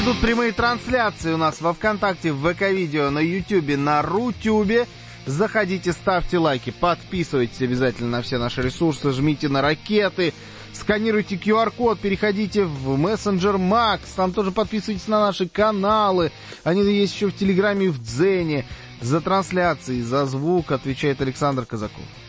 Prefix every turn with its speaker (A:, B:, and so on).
A: Тут прямые трансляции у нас во ВКонтакте, в ВК-видео, на Ютубе, на Рутюбе. Заходите, ставьте лайки, подписывайтесь обязательно на все наши ресурсы, жмите на ракеты, сканируйте QR-код, переходите в мессенджер Макс, там тоже подписывайтесь на наши каналы. Они есть еще в Телеграме и в Дзене. За трансляции, за звук отвечает Александр Казаков.